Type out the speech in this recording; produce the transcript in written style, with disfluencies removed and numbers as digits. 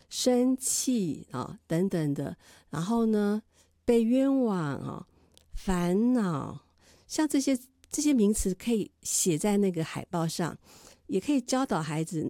生气啊等等的，然后呢被冤枉啊、烦恼，像这些名词可以写在那个海报上，也可以教导孩子